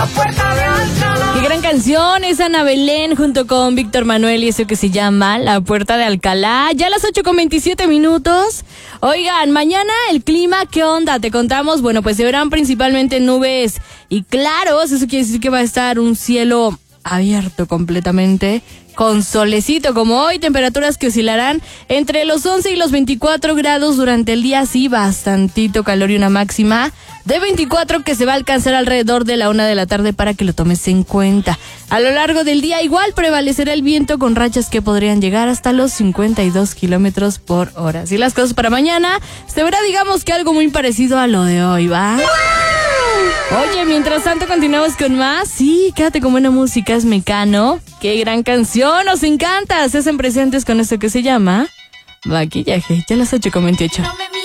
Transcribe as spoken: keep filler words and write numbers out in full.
Qué gran canción es Ana Belén junto con Víctor Manuel y eso que se llama La Puerta de Alcalá. Ya a las ocho con veintisiete minutos. Oigan, mañana el clima, ¿qué onda? Te contamos, bueno, pues se verán principalmente nubes y claros. Eso quiere decir que va a estar un cielo abierto completamente, con solecito como hoy, temperaturas que oscilarán entre los once y los veinticuatro grados durante el día, sí, bastantito calor y una máxima de veinticuatro que se va a alcanzar alrededor de la una de la tarde para que lo tomes en cuenta. A lo largo del día igual prevalecerá el viento con rachas que podrían llegar hasta los cincuenta y dos kilómetros por hora. Así las cosas para mañana, se verá digamos que algo muy parecido a lo de hoy, ¿va? Oye, mientras tanto continuamos con más. Sí, quédate con buena música, es Mecano. Qué gran canción, nos encanta. Se hacen presentes con esto que se llama Maquillaje. Ya a las ocho con veintiocho.